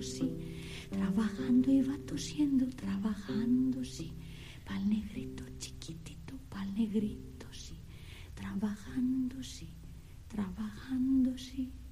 sí. Trabajando iba tosiendo, trabajando, sí. Pa'l negrito chiquitito, pa'l negrito, sí. Trabajando, sí. Trabajando, sí.